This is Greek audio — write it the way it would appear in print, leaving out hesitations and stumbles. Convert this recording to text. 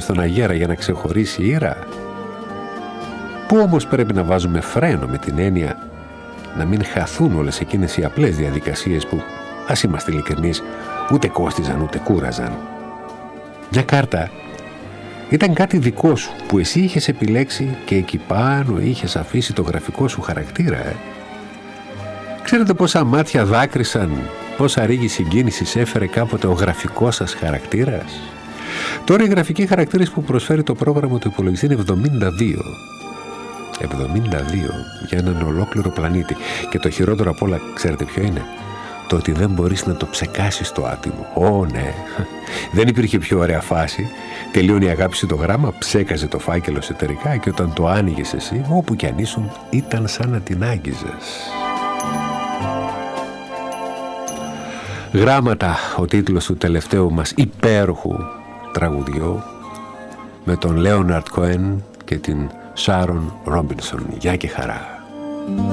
στον αγέρα για να ξεχωρίσει η ήρα? Πού όμως πρέπει να βάζουμε φρένο με την έννοια να μην χαθούν όλες εκείνες οι απλές διαδικασίες που, ας είμαστε ειλικρινείς, ούτε κόστιζαν ούτε κούραζαν. Μια κάρτα ήταν κάτι δικό σου που εσύ είχες επιλέξει και εκεί πάνω είχες αφήσει το γραφικό σου χαρακτήρα. Ξέρετε πόσα μάτια δάκρυσαν, πόσα ρίγη συγκίνησης έφερε κάποτε ο γραφικός σας χαρακτήρας? Τώρα οι γραφικοί χαρακτήρες που προσφέρει το πρόγραμμα του υπολογιστή είναι 72 για έναν ολόκληρο πλανήτη. Και το χειρότερο απ' όλα, ξέρετε ποιο είναι? Το ότι δεν μπορείς να το ψεκάσεις το άτιμο. Ναι, δεν υπήρχε πιο ωραία φάση. Τελείωνε η αγάπη σου το γράμμα, ψέκαζε το φάκελο εσωτερικά και όταν το άνοιγες εσύ, όπου κι αν ήσουν, ήταν σαν να την άγγιζες. Γράμματα, ο τίτλος του τελευταίου μας υπέροχου τραγουδιού, με τον Λέοναρντ Κόεν και την Σάρον Ρόμπινσον. Γεια και χαρά.